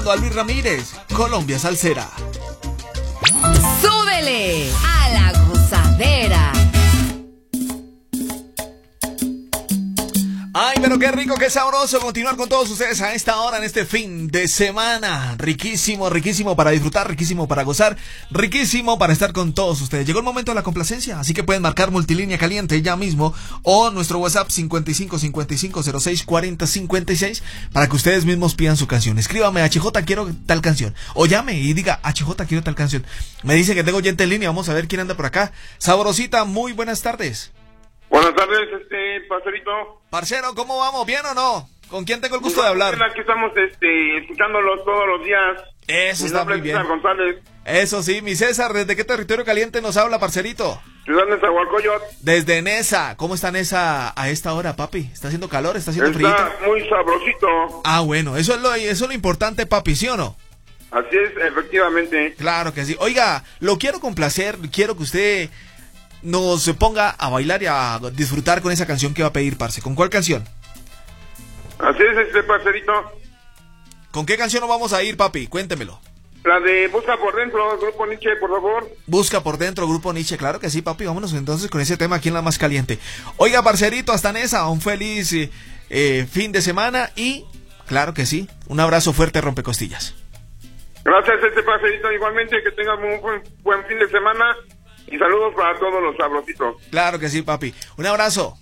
A Luis Ramírez, Colombia Salsera. ¡Súbele a la gozadera! Ay, pero qué rico, qué sabroso continuar con todos ustedes a esta hora, en este fin de semana. Riquísimo, riquísimo para disfrutar, riquísimo para gozar, riquísimo para estar con todos ustedes. Llegó el momento de la complacencia, así que pueden marcar multilínea caliente ya mismo o nuestro WhatsApp 55 55 06 40 56 para que ustedes mismos pidan su canción. Escríbame, HJ, quiero tal canción. O llame y diga, HJ, quiero tal canción. Me dice que tengo gente en línea, vamos a ver quién anda por acá. Sabrosita, muy buenas tardes. Buenas tardes, parcerito. Parcero, ¿cómo vamos? ¿Bien o no? ¿Con quién tengo el gusto de hablar? Aquí estamos, escuchándolos todos los días. Eso está muy bien. César González. Eso sí, mi César, ¿desde qué territorio caliente nos habla, parcerito? Ciudad de Nezahualcóyotl. Desde Nesa. ¿Cómo está Nesa a esta hora, papi? ¿Está haciendo calor? ¿Está haciendo frío? Está muy sabrosito. Ah, bueno, eso es lo importante, papi, ¿sí o no? Así es, efectivamente. Claro que sí. Oiga, lo quiero complacer, quiero que usted nos ponga a bailar y a disfrutar con esa canción que va a pedir, parce. ¿Con cuál canción? Así es, parcerito. ¿Con qué canción nos vamos a ir, papi? Cuéntemelo. La de Busca por Dentro, Grupo Nietzsche, por favor. Busca por Dentro, Grupo Nietzsche. Claro que sí, papi. Vámonos entonces con ese tema aquí en La Más Caliente. Oiga, parcerito, hasta Nesa, un feliz fin de semana y, claro que sí, un abrazo fuerte, rompecostillas. Gracias, parcerito. Igualmente, que tengan un buen fin de semana. Y saludos para todos los sabrositos. Claro que sí, papi. Un abrazo.